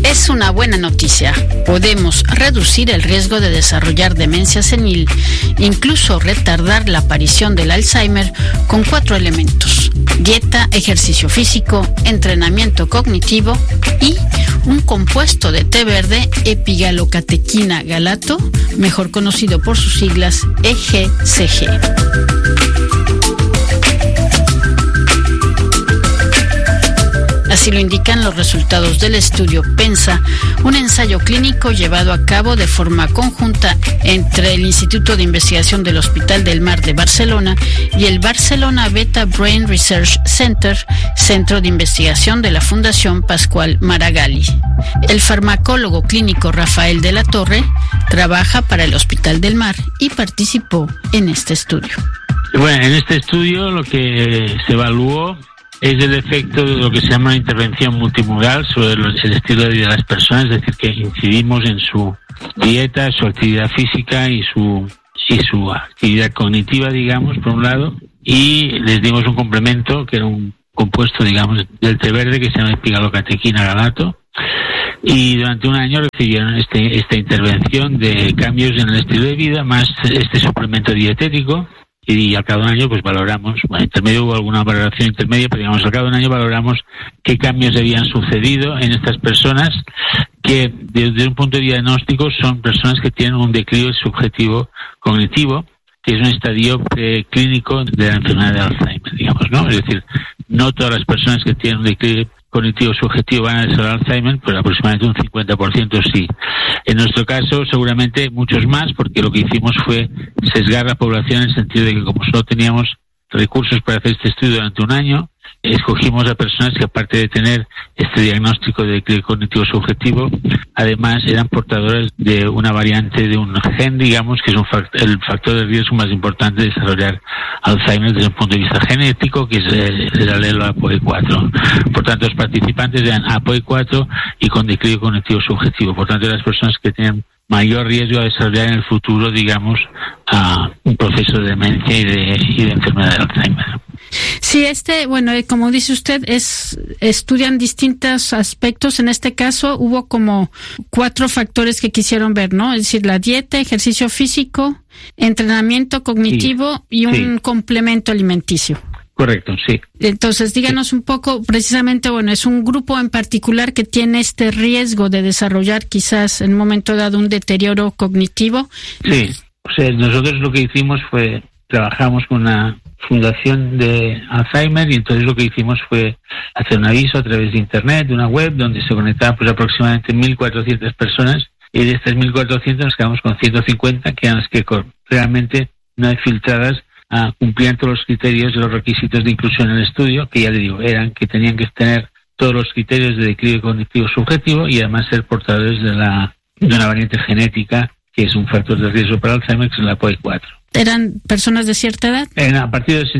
Es una buena noticia. Podemos reducir el riesgo de desarrollar demencia senil, incluso retardar la aparición del Alzheimer con 4 elementos: dieta, ejercicio físico, entrenamiento cognitivo y un compuesto de té verde, epigalocatequina galato, mejor conocido por sus siglas EGCG. Así lo indican los resultados del estudio PENSA, un ensayo clínico llevado a cabo de forma conjunta entre el Instituto de Investigación del Hospital del Mar de Barcelona y el Barcelona Beta Brain Research Center, centro de investigación de la Fundación Pascual Maragall. El farmacólogo clínico Rafael de la Torre trabaja para el Hospital del Mar y participó en este estudio. Bueno, en este estudio lo que se evaluó es el efecto de lo que se llama intervención multimodal sobre el estilo de vida de las personas, es decir, que incidimos en su dieta, su actividad física y su actividad cognitiva, digamos, por un lado, y les dimos un complemento que era un compuesto, digamos, del té verde que se llama epigalocatequina galato, y durante un año recibieron esta intervención de cambios en el estilo de vida más este suplemento dietético. Y a cada año pues valoramos, bueno, intermedio hubo alguna valoración intermedia, pero digamos a cada un año valoramos qué cambios habían sucedido en estas personas que desde un punto de diagnóstico son personas que tienen un declive subjetivo cognitivo, que es un estadio clínico de la enfermedad de Alzheimer, digamos, ¿no? Es decir, no todas las personas que tienen un declive cognitivo subjetivo van a desarrollar Alzheimer, pero aproximadamente un 50% sí. En nuestro caso, seguramente muchos más, porque lo que hicimos fue sesgar la población en el sentido de que como solo teníamos recursos para hacer este estudio durante un año, escogimos a personas que, aparte de tener este diagnóstico de declive cognitivo subjetivo, además eran portadoras de una variante de un gen, digamos, que es el factor de riesgo más importante de desarrollar Alzheimer desde un punto de vista genético, que es el alelo APOE4. Por tanto, los participantes eran APOE4 y con declive cognitivo subjetivo. Por tanto, las personas que tienen mayor riesgo de desarrollar en el futuro, digamos, un proceso de demencia y de enfermedad de Alzheimer. Sí, bueno, como dice usted, estudian distintos aspectos. En este caso hubo como 4 factores que quisieron ver, ¿no? Es decir, la dieta, ejercicio físico, entrenamiento cognitivo y un complemento alimenticio. Correcto, sí. Entonces, díganos un poco, precisamente, bueno, es un grupo en particular que tiene este riesgo de desarrollar quizás en un momento dado un deterioro cognitivo. Sí, o sea, nosotros lo que hicimos fue, trabajamos con una fundación de Alzheimer y entonces lo que hicimos fue hacer un aviso a través de internet, de una web, donde se conectaban pues aproximadamente 1.400 personas y de estas 1.400 nos quedamos con 150 que eran las que realmente no hay filtradas cumplían todos los criterios de los requisitos de inclusión en el estudio, que ya le digo, eran que tenían que tener todos los criterios de declive cognitivo subjetivo y además ser portadores de una variante genética que es un factor de riesgo para Alzheimer, que es la APOE4. ¿Eran personas de cierta edad? A partir de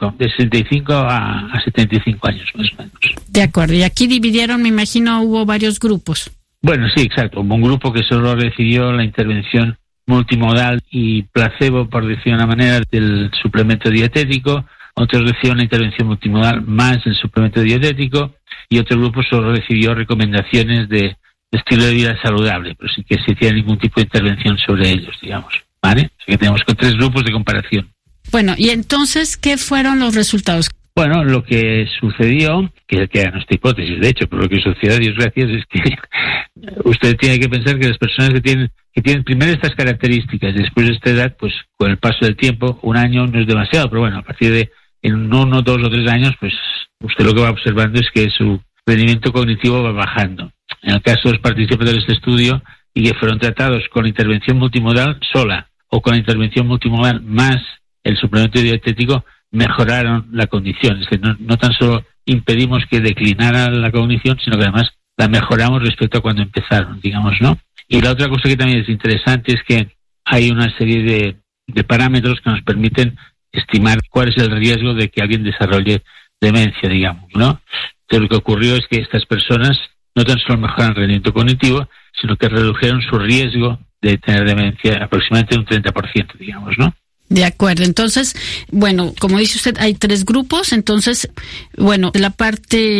65 a 75 años más o menos. De acuerdo, y aquí dividieron, me imagino, hubo varios grupos. Bueno, sí, exacto. Hubo un grupo que solo recibió la intervención multimodal y placebo, por decir de una manera, del suplemento dietético. Otros recibieron la intervención multimodal más el suplemento dietético y otro grupo solo recibió recomendaciones de estilo de vida saludable, pero sin que se hiciera ningún tipo de intervención sobre ellos, digamos. ¿Vale? Así que tenemos 3 grupos de comparación. Bueno, y entonces, ¿qué fueron los resultados? Bueno, lo que sucedió, que era nuestra hipótesis, de hecho, pero lo que sucedió, Dios gracias, es que usted tiene que pensar que las personas que tienen primero estas características, después de esta edad, pues con el paso del tiempo, un año no es demasiado, pero bueno, a partir de en 1, 2 o 3 años, pues usted lo que va observando es que su rendimiento cognitivo va bajando. En el caso de los participantes de este estudio y que fueron tratados con intervención multimodal sola o con intervención multimodal más el suplemento dietético, mejoraron la condición. Es que no tan solo impedimos que declinara la cognición, sino que además la mejoramos respecto a cuando empezaron, digamos, ¿no? Y la otra cosa que también es interesante es que hay una serie de parámetros que nos permiten estimar cuál es el riesgo de que alguien desarrolle demencia, digamos, ¿no? Entonces lo que ocurrió es que estas personas no tan solo mejoran el rendimiento cognitivo, sino que redujeron su riesgo de tener demencia aproximadamente un 30%, digamos, ¿no? De acuerdo. Entonces, bueno, como dice usted, hay 3 grupos. Entonces, bueno, la parte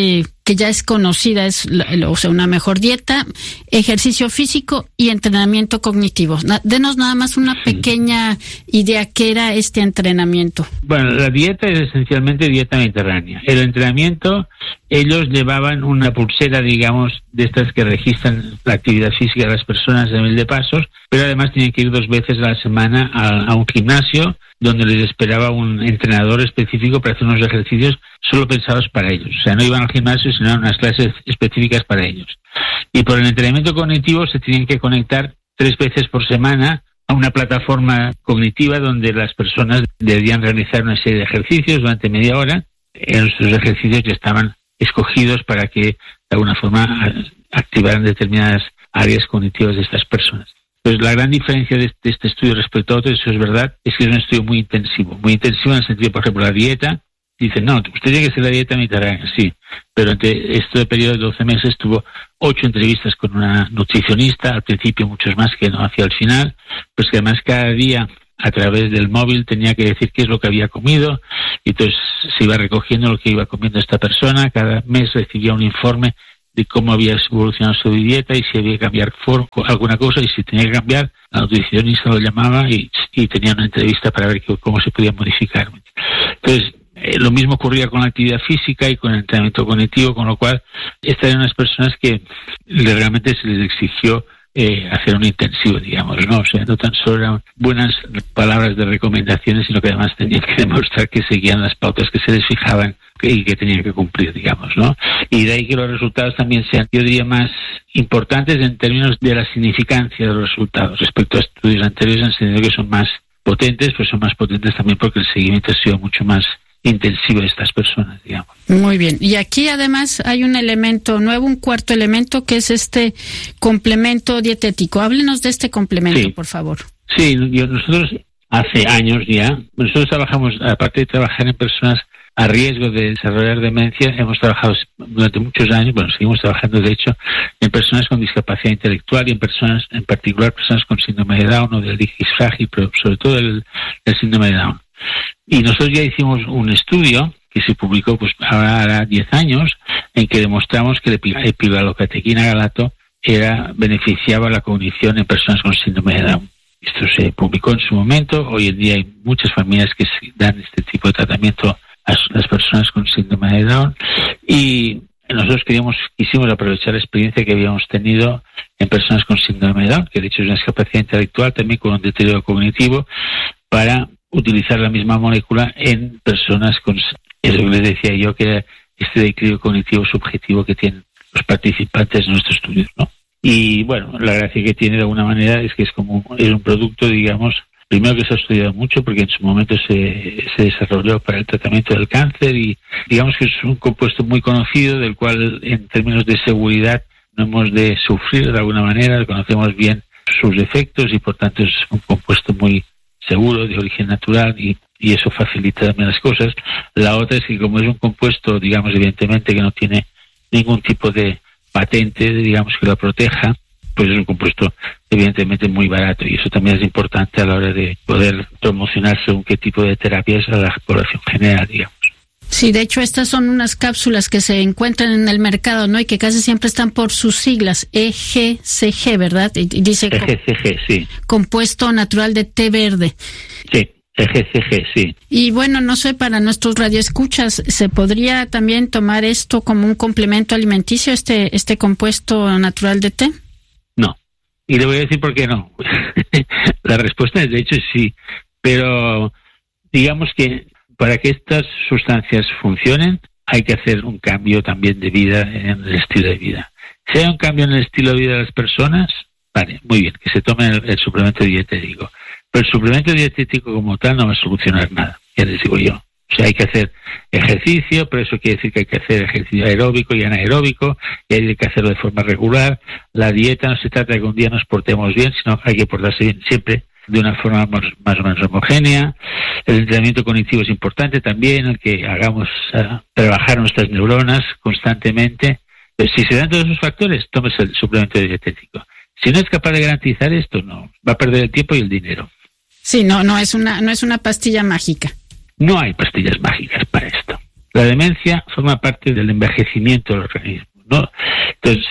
que ya es conocida, o sea, una mejor dieta, ejercicio físico y entrenamiento cognitivo. Denos nada más una pequeña idea, ¿qué era este entrenamiento? Bueno, la dieta es esencialmente dieta mediterránea. El entrenamiento, ellos llevaban una pulsera, digamos, de estas que registran la actividad física de las personas a nivel de pasos, pero además tenían que ir 2 veces a la semana a un gimnasio donde les esperaba un entrenador específico para hacer unos ejercicios solo pensados para ellos. O sea, no iban al gimnasio, sino a unas clases específicas para ellos. Y por el entrenamiento cognitivo se tenían que conectar 3 veces por semana a una plataforma cognitiva donde las personas debían realizar una serie de ejercicios durante media hora. Esos ejercicios ya estaban escogidos para que de alguna forma activaran determinadas áreas cognitivas de estas personas. Pues la gran diferencia de este estudio respecto a otros, eso es verdad, es que es un estudio muy intensivo en el sentido, por ejemplo, la dieta. Dicen, no, usted tiene que hacer la dieta mediterránea, sí, pero entre este periodo de 12 meses tuvo 8 entrevistas con una nutricionista, al principio muchos más que no hacia el final, pues que además cada día a través del móvil tenía que decir qué es lo que había comido, y entonces se iba recogiendo lo que iba comiendo esta persona, cada mes recibía un informe de cómo había evolucionado su dieta y si había que cambiar alguna cosa, y si tenía que cambiar, la nutricionista lo llamaba y tenía una entrevista para ver cómo se podía modificar. Entonces, lo mismo ocurría con la actividad física y con el entrenamiento cognitivo, con lo cual estas eran unas personas que realmente se les exigió hacer un intensivo, digamos, ¿no? O sea, no tan solo eran buenas palabras de recomendaciones, sino que además tenían que demostrar que seguían las pautas que se les fijaban y que tenían que cumplir, digamos, ¿no? Y de ahí que los resultados también sean, yo diría, más importantes en términos de la significancia de los resultados respecto a estudios anteriores, en el sentido que son más potentes, pues son más potentes también porque el seguimiento ha sido mucho más intensivo de estas personas, digamos. Muy bien. Y aquí además hay un elemento nuevo, un cuarto elemento, que es este complemento dietético. Háblenos de este complemento, por favor. Sí, nosotros hace años ya, nosotros trabajamos, aparte de trabajar en personas a riesgo de desarrollar demencia, hemos trabajado durante muchos años, bueno, seguimos trabajando de hecho, en personas con discapacidad intelectual y en particular personas con síndrome de Down o del disfragia, pero sobre todo el síndrome de Down. Y nosotros ya hicimos un estudio que se publicó pues ahora hará 10 años, en que demostramos que la epigalocatequina galato beneficiaba la cognición en personas con síndrome de Down. Esto se publicó en su momento. Hoy en día hay muchas familias que dan este tipo de tratamiento a las personas con síndrome de Down, y nosotros quisimos aprovechar la experiencia que habíamos tenido en personas con síndrome de Down, que de hecho es una discapacidad intelectual también con un deterioro cognitivo, para utilizar la misma molécula en personas con eso que les decía yo, que era este deterioro cognitivo subjetivo que tienen los participantes de nuestros estudios, ¿no? Y bueno, la gracia que tiene de alguna manera es que es un producto, digamos, primero que se ha estudiado mucho porque en su momento se desarrolló para el tratamiento del cáncer, y digamos que es un compuesto muy conocido del cual en términos de seguridad no hemos de sufrir de alguna manera, conocemos bien sus efectos y por tanto es un compuesto muy seguro, de origen natural, y eso facilita también las cosas. La otra es que como es un compuesto, digamos, evidentemente que no tiene ningún tipo de patente, digamos, que lo proteja, pues es un compuesto evidentemente muy barato, y eso también es importante a la hora de poder promocionar según qué tipo de terapias a la población general, digamos. Sí, de hecho estas son unas cápsulas que se encuentran en el mercado, ¿no? Y que casi siempre están por sus siglas, EGCG, ¿verdad? Y dice EGCG, sí. Compuesto natural de té verde. Sí, EGCG, sí. Y bueno, no sé, para nuestros radioescuchas, ¿se podría también tomar esto como un complemento alimenticio, este compuesto natural de té? No. Y le voy a decir por qué no. La respuesta es de hecho sí, pero digamos que para que estas sustancias funcionen hay que hacer un cambio también de vida en el estilo de vida. Si hay un cambio en el estilo de vida de las personas, vale, muy bien, que se tome el suplemento dietético. Pero el suplemento dietético como tal no va a solucionar nada, ya les digo yo. O sea, hay que hacer ejercicio, pero eso quiere decir que hay que hacer ejercicio aeróbico y anaeróbico, y hay que hacerlo de forma regular. La dieta no se trata de que un día nos portemos bien, sino que hay que portarse bien siempre de una forma más o menos homogénea. El entrenamiento cognitivo es importante también, el que hagamos trabajar nuestras neuronas constantemente. Pero si se dan todos esos factores, tomes el suplemento dietético. Si no es capaz de garantizar esto, no, va a perder el tiempo y el dinero. Sí, no es una pastilla mágica. No hay pastillas mágicas para esto. La demencia forma parte del envejecimiento del organismo, ¿no? Entonces,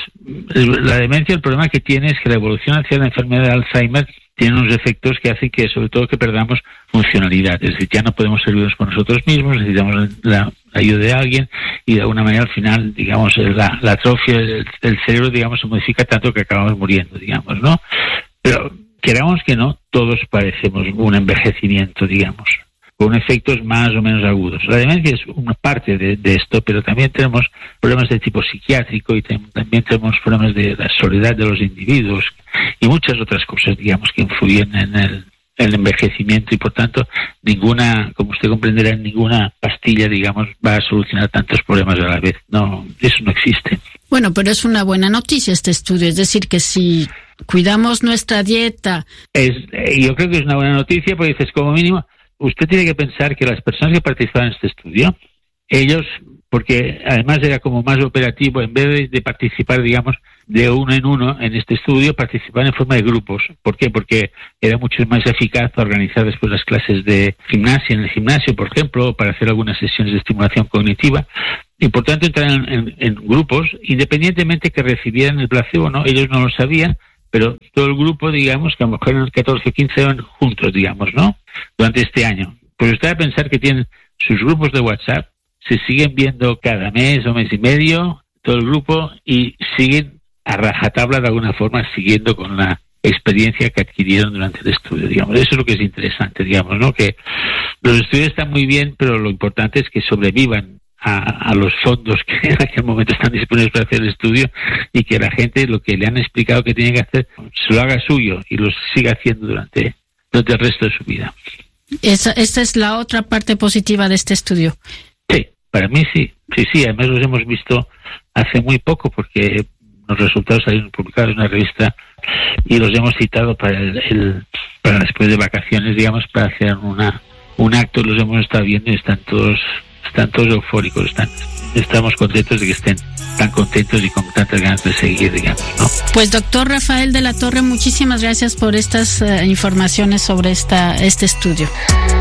la demencia, el problema que tiene es que la evolución hacia la enfermedad de Alzheimer tiene unos efectos que hacen que, sobre todo, que perdamos funcionalidad. Es decir, ya no podemos servirnos por nosotros mismos, necesitamos la ayuda de alguien, y de alguna manera al final, digamos, la atrofia del cerebro, digamos, se modifica tanto que acabamos muriendo, digamos, ¿no? Pero queramos que no, todos padecemos un envejecimiento, digamos, con efectos más o menos agudos. La demencia es una parte de esto, pero también tenemos problemas de tipo psiquiátrico y también tenemos problemas de la soledad de los individuos y muchas otras cosas, digamos, que influyen en el envejecimiento, y por tanto ninguna, como usted comprenderá, ninguna pastilla, digamos, va a solucionar tantos problemas a la vez. No, eso no existe. Bueno, pero es una buena noticia este estudio, es decir, que si cuidamos nuestra dieta... Yo creo que es una buena noticia, porque dices, como mínimo, usted tiene que pensar que las personas que participaban en este estudio, ellos, porque además era como más operativo, en vez de participar, digamos, de uno en uno en este estudio, participaban en forma de grupos. ¿Por qué? Porque era mucho más eficaz organizar después las clases de gimnasia en el gimnasio, por ejemplo, para hacer algunas sesiones de estimulación cognitiva, y por tanto entraron en grupos, independientemente que recibieran el placebo, ¿no? Ellos no lo sabían, pero todo el grupo, digamos, que a lo mejor eran 14 o 15 eran juntos, digamos, ¿no? Durante este año. Pues usted va a pensar que tienen sus grupos de WhatsApp, se siguen viendo cada mes o mes y medio, todo el grupo, y siguen a rajatabla de alguna forma, siguiendo con la experiencia que adquirieron durante el estudio, digamos. Eso es lo que es interesante, digamos, ¿no? Que los estudios están muy bien, pero lo importante es que sobrevivan a los fondos que en aquel momento están disponibles para hacer el estudio, y que la gente, lo que le han explicado que tiene que hacer, se lo haga suyo y lo siga haciendo durante el resto de su vida. Esta es la otra parte positiva de este estudio. Sí, para mí sí. Sí, además los hemos visto hace muy poco, porque los resultados salieron publicados en una revista y los hemos citado para después de vacaciones, digamos, para hacer un acto. Los hemos estado viendo y están todos eufóricos, estamos contentos de que estén tan contentos y con tantas ganas de seguir, digamos, ¿no? Pues doctor Rafael de la Torre, muchísimas gracias por estas informaciones sobre este estudio.